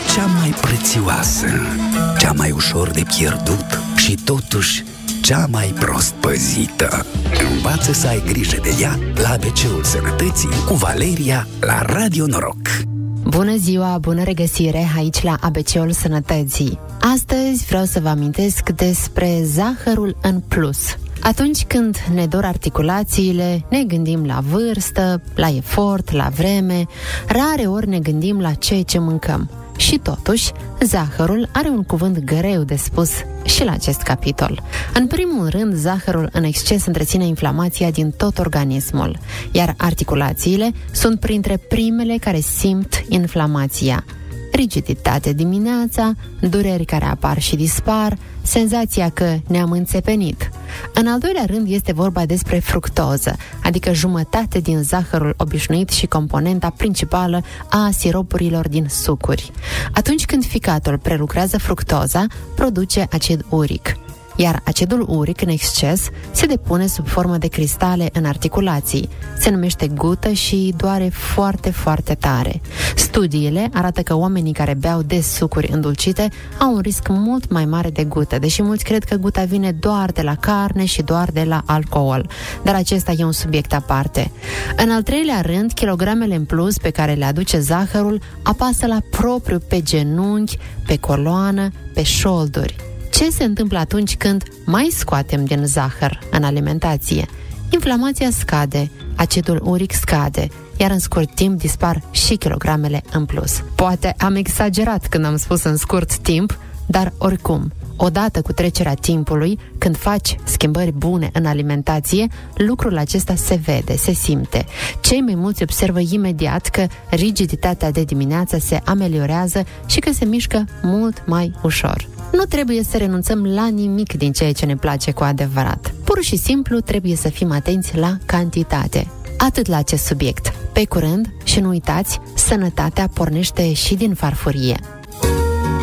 cea mai prețioasă, cea mai ușor de pierdut și totuși cea mai prost păzită. Învață să ai grijă de ea la ABC-ul Sănătății cu Valeria la Radio Noroc. Bună ziua, bună regăsire aici la ABC-ul Sănătății. Astăzi vreau să vă amintesc despre zahărul în plus. Atunci când ne dor articulațiile, ne gândim la vârstă, la efort, la vreme, rare ori ne gândim la ceea ce mâncăm. Și totuși, zahărul are un cuvânt greu de spus și la acest capitol. În primul rând, zahărul în exces întreține inflamația din tot organismul, iar articulațiile sunt printre primele care simt inflamația. Rigiditate dimineața, dureri care apar și dispar, senzația că ne-am înțepenit. În al doilea rând este vorba despre fructoză, adică jumătate din zahărul obișnuit și componenta principală a siropurilor din sucuri. Atunci când ficatul prelucrează fructoza, produce acid uric. Iar acidul uric în exces se depune sub formă de cristale în articulații. Se numește gută și doare foarte, foarte tare. Studiile arată că oamenii care beau des sucuri îndulcite au un risc mult mai mare de gută, deși mulți cred că guta vine doar de la carne și doar de la alcool. Dar acesta e un subiect aparte. În al treilea rând, kilogramele în plus pe care le aduce zahărul apasă la propriu pe genunchi, pe coloană, pe șolduri. Ce se întâmplă atunci când mai scoatem din zahăr în alimentație? Inflamația scade, acidul uric scade, iar în scurt timp dispar și kilogramele în plus. Poate am exagerat când am spus în scurt timp, dar oricum, odată cu trecerea timpului, când faci schimbări bune în alimentație, lucrul acesta se vede, se simte. Cei mai mulți observă imediat că rigiditatea de dimineață se ameliorează și că se mișcă mult mai ușor. Nu trebuie să renunțăm la nimic din ceea ce ne place cu adevărat. Pur și simplu trebuie să fim atenți la cantitate. Atât la acest subiect. Pe curând și nu uitați, sănătatea pornește și din farfurie.